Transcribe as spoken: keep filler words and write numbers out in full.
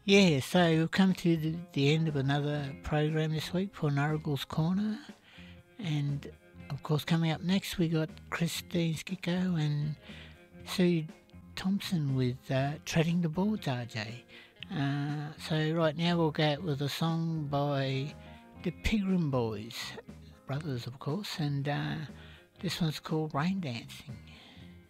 Yeah, so we've come to the, the end of another program this week for Nuragle's Corner. And of course, coming up next, we got Christine Skicko and Sue Thompson with uh, Treading the Boards, R J. Uh, so right now we'll go out with a song by the Pigram Boys, brothers of course, and uh, this one's called Rain Dancing.